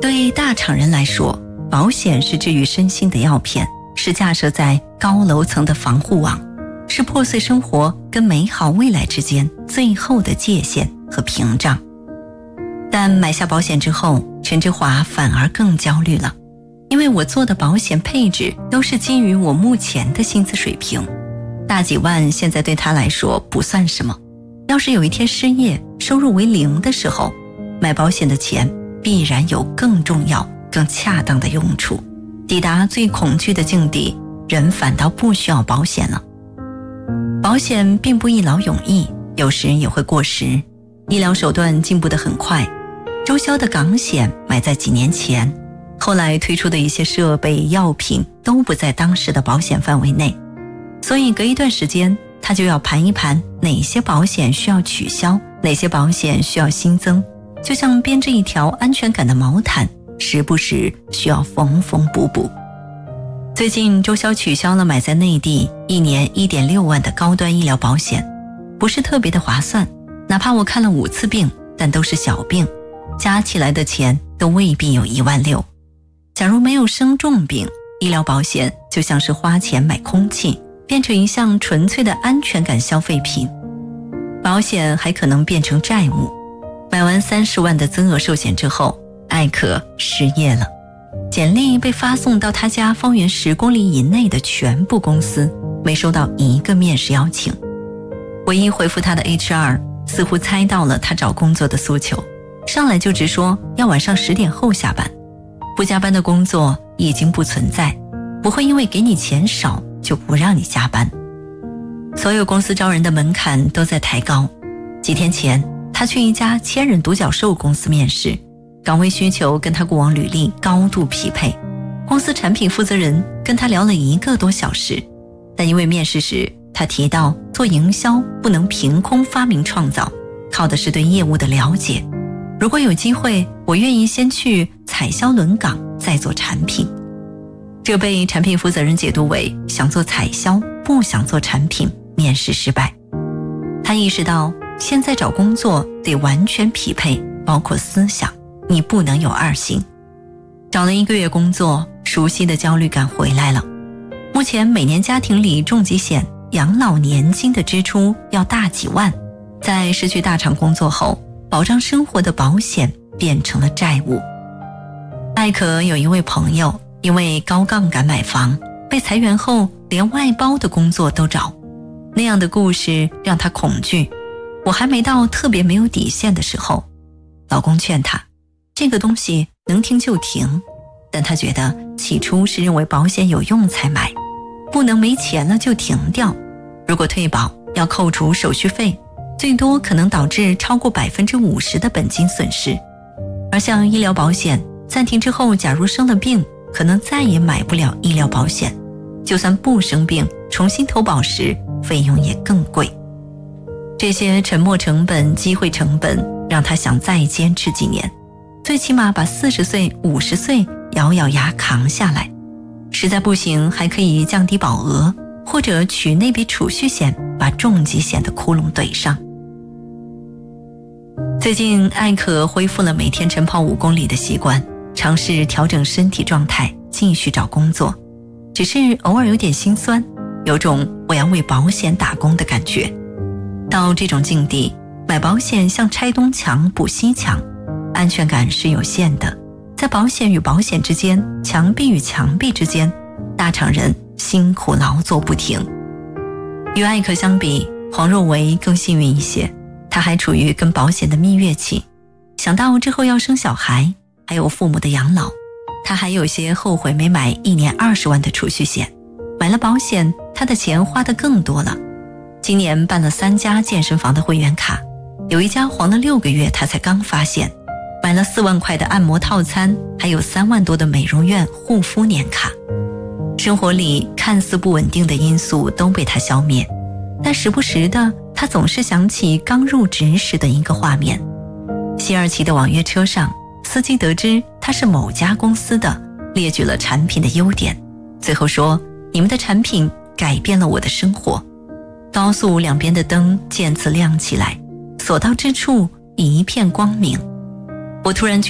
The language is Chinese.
对大厂人来说，保险是治愈身心的药片，是架设在高楼层的防护网，是破碎生活跟美好未来之间最后的界限和屏障。但买下保险之后，陈志华反而更焦虑了，因为我做的保险配置都是基于我目前的薪资水平，大几万现在对他来说不算什么。要是有一天失业，收入为零的时候，买保险的钱必然有更重要、更恰当的用处。抵达最恐惧的境地，人反倒不需要保险了。保险并不一劳永逸，有时也会过时，医疗手段进步得很快。周销的港险买在几年前，后来推出的一些设备、药品都不在当时的保险范围内，所以隔一段时间他就要盘一盘哪些保险需要取消，哪些保险需要新增，就像编织一条安全感的毛毯，时不时需要缝缝补补。最近周销取消了买在内地1年1.6万的高端医疗保险，不是特别的划算，哪怕我看了5次病，但都是小病，加起来的钱都未必有1万6。假如没有生重病，医疗保险就像是花钱买空气，变成一项纯粹的安全感消费品。保险还可能变成债务。买完30万的增额寿险之后，艾可失业了，简历被发送到他家方圆10公里以内的全部公司，没收到一个面试邀请。唯一回复他的 HR 似乎猜到了他找工作的诉求，上来就直说要晚上10点后下班，不加班的工作已经不存在，不会因为给你钱少就不让你加班。所有公司招人的门槛都在抬高。几天前他去一家1000人独角兽公司面试，岗位需求跟他过往履历高度匹配，公司产品负责人跟他聊了1个多小时，但因为面试时他提到做营销不能凭空发明创造，靠的是对业务的了解，如果有机会，我愿意先去采销轮岗再做产品。这被产品负责人解读为想做采销不想做产品，面试失败。他意识到现在找工作得完全匹配，包括思想，你不能有二心。找了1个月工作，熟悉的焦虑感回来了。目前每年家庭里重疾险、养老年金的支出要大几万，在失去大厂工作后，保障生活的保险变成了债务。艾可有一位朋友因为高杠杆买房，被裁员后连外包的工作都找，那样的故事让他恐惧。我还没到特别没有底线的时候，老公劝他，这个东西能停就停，但他觉得起初是认为保险有用才买，不能没钱了就停掉，如果退保要扣除手续费，最多可能导致超过50%的本金损失。而像医疗保险暂停之后，假如生了病，可能再也买不了医疗保险，就算不生病，重新投保时费用也更贵。这些沉没成本、机会成本让他想再坚持几年，最起码把40岁、50岁咬咬牙扛下来，实在不行还可以降低保额，或者取那笔储蓄险把重疾险的窟窿怼上。最近艾可恢复了每天晨跑5公里的习惯，尝试调整身体状态，继续找工作，只是偶尔有点心酸，有种我要为保险打工的感觉。到这种境地，买保险像拆东墙补西墙，安全感是有限的，在保险与保险之间，墙壁与墙壁之间，大厂人辛苦劳作不停。与艾可相比，黄若维更幸运一些，他还处于跟保险的蜜月期，想到之后要生小孩，还有父母的养老，他还有些后悔没买1年20万的储蓄险。买了保险，他的钱花得更多了。今年办了3家健身房的会员卡，有一家黄了6个月，他才刚发现。买了4万块的按摩套餐，还有3万多的美容院护肤年卡。生活里看似不稳定的因素都被他消灭，但时不时的他总是想起刚入职时的一个画面。西二旗的网约车上，司机得知他是某家公司的，列举了产品的优点，最后说，你们的产品改变了我的生活。高速两边的灯渐次亮起来，所到之处一片光明。我突然